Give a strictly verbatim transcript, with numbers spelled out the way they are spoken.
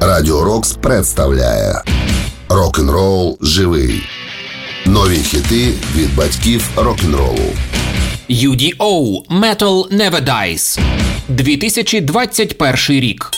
Радіо Рокс представляє Рок-н-рол живий. Нові хіти від батьків рок-н-ролу. ю ді о – Metal Never Dies. дві тисячі двадцять перший рік.